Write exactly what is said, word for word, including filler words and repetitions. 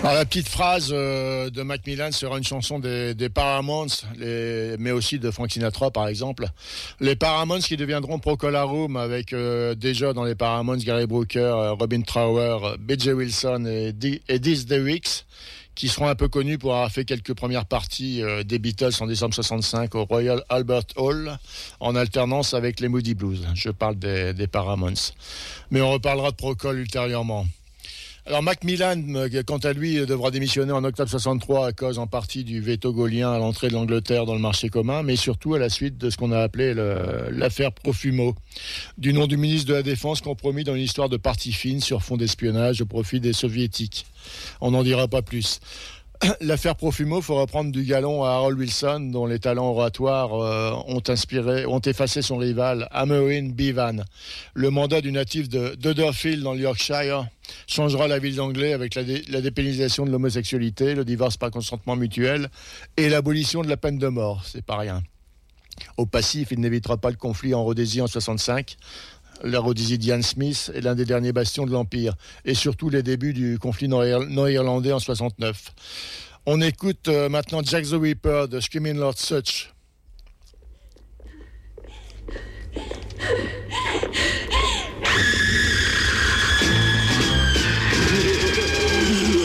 Alors, la petite phrase euh, de Macmillan sera une chanson des, des Paramounts, les, mais aussi de Frank Sinatra par exemple. Les Paramounts qui deviendront Procol Harum avec euh, déjà dans les Paramounts Gary Brooker, euh, Robin Trower, B J Wilson et, D- et Diz DeWicks, qui seront un peu connus pour avoir fait quelques premières parties euh, des Beatles en décembre soixante-cinq au Royal Albert Hall, en alternance avec les Moody Blues. Je parle des, des Paramounts. Mais on reparlera de Procol ultérieurement. Alors Macmillan, quant à lui, devra démissionner en octobre soixante-trois à cause en partie du veto gaulien à l'entrée de l'Angleterre dans le marché commun, mais surtout à la suite de ce qu'on a appelé le, l'affaire Profumo, du nom du ministre de la Défense compromis dans une histoire de partie fine sur fond d'espionnage au profit des soviétiques. On n'en dira pas plus. L'affaire Profumo, il faut reprendre du galon à Harold Wilson, dont les talents oratoires euh, ont inspiré, ont effacé son rival, Amory Bevan. Le mandat du natif de d'Huddersfield dans le Yorkshire changera la ville d'Anglais avec la, dé, la dépénalisation de l'homosexualité, le divorce par consentement mutuel et l'abolition de la peine de mort. C'est pas rien. Au passif, il n'évitera pas le conflit en Rhodésie en soixante-cinq. La Rhodésie d'Ian Smith est l'un des derniers bastions de l'Empire, et surtout les débuts du conflit nord-irlandais en soixante-neuf. On écoute euh, maintenant Jack the Ripper de Screaming Lord Sutch.